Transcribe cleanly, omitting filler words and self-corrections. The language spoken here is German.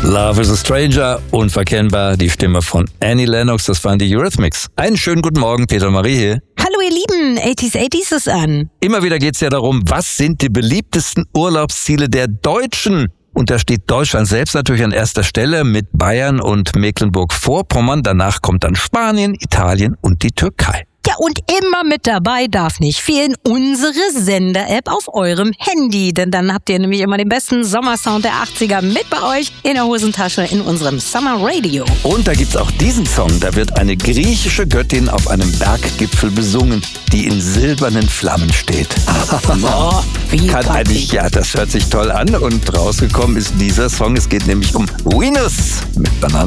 Love is a Stranger, unverkennbar, die Stimme von Annie Lennox, das waren die Eurythmics. Einen schönen guten Morgen, Peter Marie hier. Hallo ihr Lieben, 80s ist an. Immer wieder geht's ja darum, was sind die beliebtesten Urlaubsziele der Deutschen? Und da steht Deutschland selbst natürlich an erster Stelle mit Bayern und Mecklenburg-Vorpommern. Danach kommt dann Spanien, Italien und die Türkei. Ja, und immer mit dabei darf nicht fehlen unsere Sender-App auf eurem Handy. Denn dann habt ihr nämlich immer den besten Sommersound der 80er mit bei euch in der Hosentasche in unserem Summer Radio. Und da gibt's auch diesen Song. Da wird eine griechische Göttin auf einem Berggipfel besungen, die in silbernen Flammen steht. Oh, wie Kann eigentlich, ja, das hört sich toll an. Und rausgekommen ist dieser Song. Es geht nämlich um Venus mit Bananen.